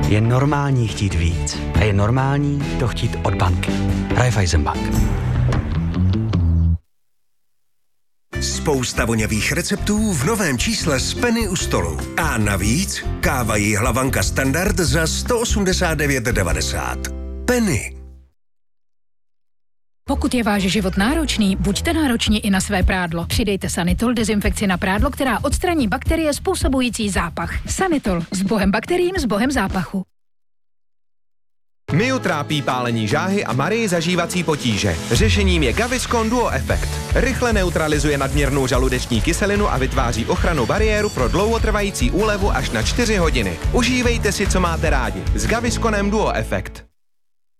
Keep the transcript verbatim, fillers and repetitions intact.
Je normální chtít víc. A je normální to chtít od banky. Raiffeisenbank. Spousta voňavých receptů v novém čísle z Penny u stolu. A navíc káva Jihlavanka standard za sto osmdesát devět devadesát. Penny. Pokud je váš život náročný, buďte nároční i na své prádlo. Přidejte Sanitol dezinfekci na prádlo, která odstraní bakterie způsobující zápach. Sanitol. S bohem bakteriím, s bohem zápachu. Miu trápí pálení žáhy a Marii zažívací potíže. Řešením je Gaviscon Duo Effect. Rychle neutralizuje nadměrnou žaludeční kyselinu a vytváří ochrannou bariéru pro dlouhotrvající úlevu až na čtyři hodiny. Užívejte si, co máte rádi. S Gavisconem Duo Effect.